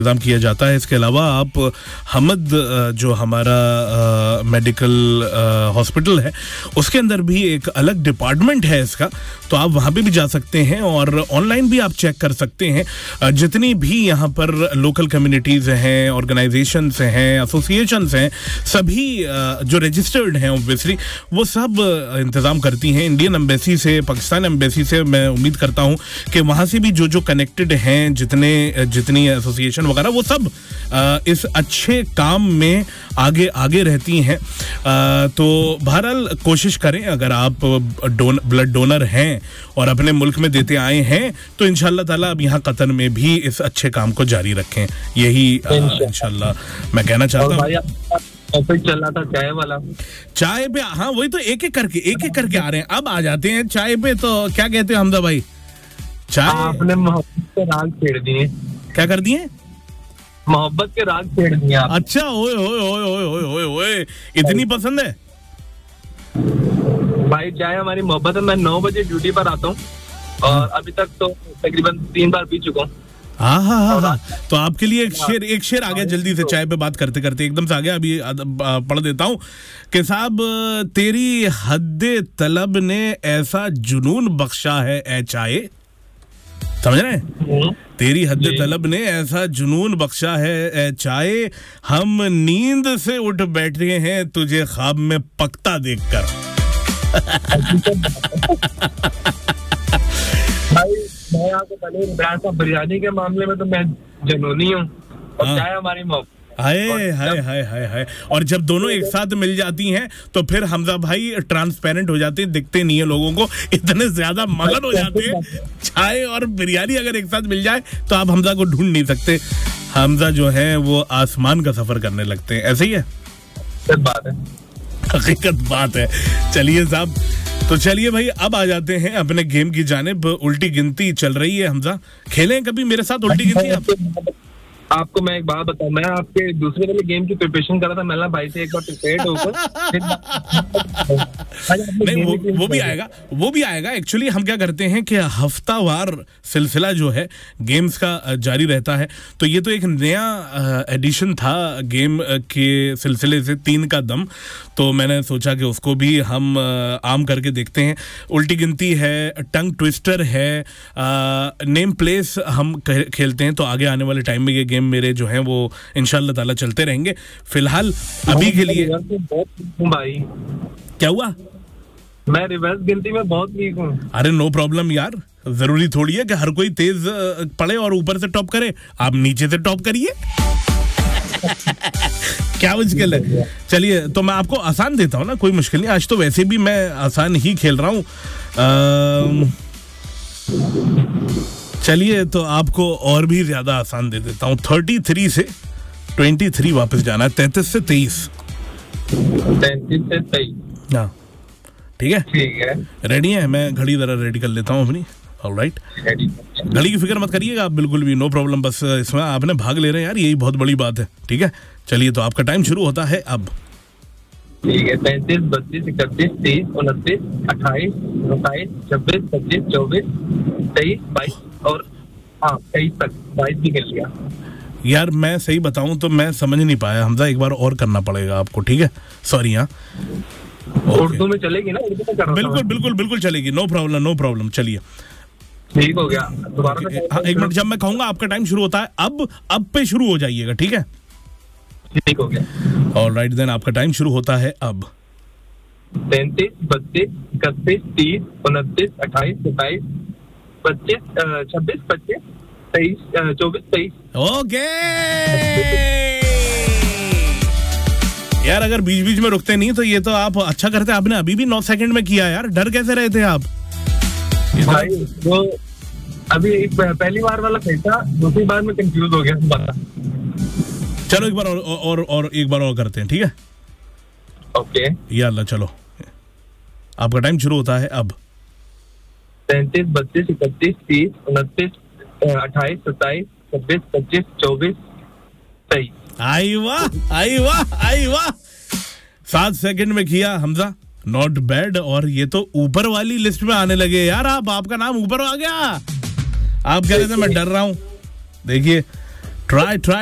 इंतजाम किया जाता है। इसके अलावा आप हमद जो हमारा मेडिकल हॉस्पिटल है उसके अंदर भी एक अलग डिपार्टमेंट है इसका, तो आप वहाँ पे भी जा सकते हैं और ऑनलाइन भी आप चेक कर सकते हैं। जितनी भी यहाँ पर लोकल कम्युनिटीज़ हैं, ऑर्गेनाइजेशंस हैं, एसोसिएशंस हैं, सभी जो रजिस्टर्ड हैं ऑब्वियसली वो सब इंतज़ाम करती हैं। इंडियन एम्बेसी से, पाकिस्तान एम्बेसी से मैं उम्मीद करता हूँ कि वहाँ से भी जो कनेक्टेड हैं, जितनी एसोसिएशन वगैरह, वो सब इस अच्छे काम में आगे रहती हैं। तो बहरहाल कोशिश करें, अगर आप ब्लड डोनर हैं और अपने मुल्क में देते आए हैं तो इंशाल्लाह ताला अब यहाँ कतर में भी इस अच्छे काम को जारी रखें, यही इंशाल्लाह मैं कहना चाहता हूँ। चल रहा था चाय वाला, चाय पे, हाँ वही तो एक एक करके आ रहे हैं। अब आ जाते हैं चाय पे। तो क्या कहते हैं हमदा भाई? चाय आपने मोहब्बत के राग छेड़ दिए। क्या कर दिए? मोहब्बत के राग छेड़ दिए आप। अच्छा, ओए ओए ओए ओए ओए ओए, इतनी पसंद है भाई चाय हमारी मोहब्बत है। मैं 9 बजे ड्यूटी पर आता हूँ और अभी तक तो तकरीबन 3 बार पी चुका हूँ। हाँ। तो आपके लिए एक शेर आ गया जल्दी से, चाय पे बात करते करते एकदम से आ गया। अभी पढ़ देता हूँ कि साहब, तेरी हद्दे तलब ने ऐसा जुनून बख्शा है ए चाय, समझ रहे हैं? तेरी हद तलब ने ऐसा जुनून बख्शा है ए चाय, हम नींद से उठ बैठे हैं तुझे ख्वाब में पकता देखकर। भाई मैं आपको पहले बताया था, बिरयानी के मामले में तो मैं जुनूनी हूँ और चाय हमारी मोहब्बत। हाय। और जब दोनों एक साथ मिल जाती हैं तो फिर हमजा भाई ट्रांसपेरेंट हो जाते हैं, दिखते नहीं है लोगों को, इतने ज्यादा मगन हो जाते हैं। चाय और बिरयानी अगर एक साथ मिल जाए तो आप हमजा को ढूंढ नहीं सकते। हमजा जो है वो आसमान का सफर करने लगते हैं। ऐसे ही है, बात है, हकीकत बात है। चलिए साहब, तो चलिए भाई अब आ जाते हैं अपने गेम की जानिब। उल्टी गिनती चल रही है, हमजा खेलें कभी मेरे साथ उल्टी गिनती? आपको मैं एक बात बताऊं, मैं आपके दूसरे वाले गेम की प्रिपरेशन कर रहा था। मैं भाई से एक बार प्रिपेयर्ड होकर नहीं, वो भी आएगा। एक्चुअली हम क्या करते हैं कि हफ्तावार सिलसिला जो है गेम्स का जारी रहता है। तो ये तो एक नया एडिशन था गेम के सिलसिले से, 3 का दम। तो मैंने सोचा कि उसको भी हम आम करके देखते हैं। उल्टी गिनती है, टंग ट्विस्टर है, नेम प्लेस हम खेलते हैं। तो आगे आने वाले टाइम में ये गेम मेरे जो हैं वो इंशाल्लाह ताला चलते रहेंगे। फिलहाल अभी के लिए भाई क्या हुआ? मैं रिवर्स गिनती में बहुत वीक हूँ। अरे नो प्रॉब्लम यार, जरूरी थोड़ी है कि हर कोई तेज पढ़े और ऊपर से टॉप करे। आप नीचे से टॉप करिए। क्या मुश्किल है? चलिए तो मैं आपको आसान देता हूँ ना, कोई मुश्किल नहीं। आज तो वैसे भी मैं आसान ही खेल रहा हूँ। चलिए तो आपको और भी ज्यादा आसान दे देता हूँ। 33 से 23 वापस जाना है, 33 से 23। 33 से 23, हाँ ठीक है। रेडी है? मैं घड़ी जरा रेडी कर लेता हूँ अपनी। ऑलराइट, घड़ी की फिक्र मत करिएगा आप बिल्कुल भी, नो प्रॉब्लम। बस इसमें आपने भाग ले रहे हैं यार, यही बहुत बड़ी बात है। ठीक है, चलिए तो आपका टाइम शुरू होता है अब। ठीक है। 35, 32, 31, 30, 29, 28, 29, 26, 25, 24, 23, 22 और 23 तक। 22 भी कर लिया यार। मैं सही बताऊं तो मैं समझ नहीं पाया हमजा, एक बार और करना पड़ेगा आपको। ठीक है, सॉरी। हाँ उर्दू में चलेगी ना? उर्दू में कर रहा हूं। बिल्कुल चलेगी, नो प्रॉब्लम। चलिए ठीक हो गया। दोबारा से हाँ, एक मिनट, जब मैं कहूंगा आपका टाइम शुरू होता है अब पे शुरू हो जाइएगा। ठीक है, ठीक हो गया। ऑलराइट देन, आपका टाइम शुरू होता है अब। 33, 32, 31, 30, 29, 28, 27, 25, 26, 25, 23, 24, 23। ओके यार, अगर बीच बीच में रुकते नहीं तो ये तो आप अच्छा करते। आपने अभी भी 9 सेकंड में किया यार, डर कैसे रहे थे आप? भाई वो अभी पहली बार वाला सही था, दूसरी बार में कंफ्यूज हो गया। चलो एक बार और एक बार और करते हैं। ठीक है, ओके। या अल्लाह, चलो आपका टाइम शुरू होता है अब। 33, 32, 31, 30, 29, 28, 27, 26, 25, 24, 23। आई वाह 7 सेकंड में किया हमजा, नॉट बैड। और ये तो ऊपर वाली लिस्ट में आने लगे यार। आपका नाम ऊपर आ गया। आप कह रहे थे मैं डर रहा हूं। देखिए ट्राई